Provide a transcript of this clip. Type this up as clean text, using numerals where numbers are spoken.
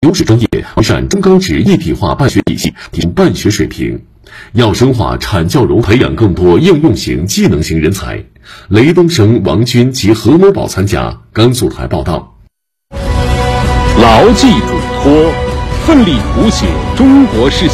优势专业，完善中高职一体化办学体系，提升办学水平。要深化产教融，培养更多应用型、技能型人才。雷东升、王军及何某宝参加。甘肃台报道。 牢记嘱托，奋力谱写中国式